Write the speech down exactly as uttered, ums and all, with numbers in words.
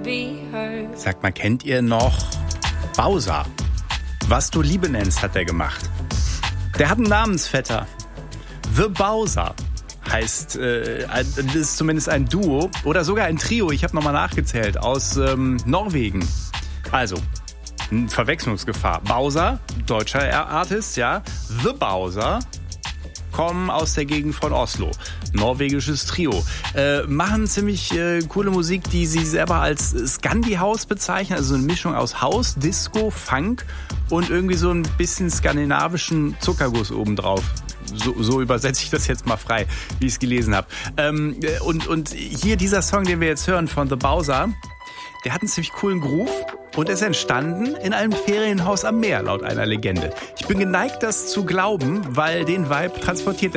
Sagt mal, kennt ihr noch Bowser? Was du Liebe nennst, hat er gemacht. Der hat einen Namensvetter. The Bowser heißt, äh, das ist zumindest ein Duo oder sogar ein Trio, ich habe nochmal nachgezählt, aus ähm, Norwegen. Also, Verwechslungsgefahr. Bowser, deutscher Artist, ja. The Bowser kommen aus der Gegend von Oslo. Norwegisches Trio. Äh, machen ziemlich äh, coole Musik, die sie selber als Scandi-House bezeichnen. Also eine Mischung aus House, Disco, Funk und irgendwie so ein bisschen skandinavischen Zuckerguss obendrauf. So, so übersetze ich das jetzt mal frei, wie ich es gelesen habe. Ähm, und, und hier dieser Song, den wir jetzt hören von The Bowser, der hat einen ziemlich coolen Groove und ist entstanden in einem Ferienhaus am Meer, laut einer Legende. Ich bin geneigt, das zu glauben, weil den Vibe transportiert er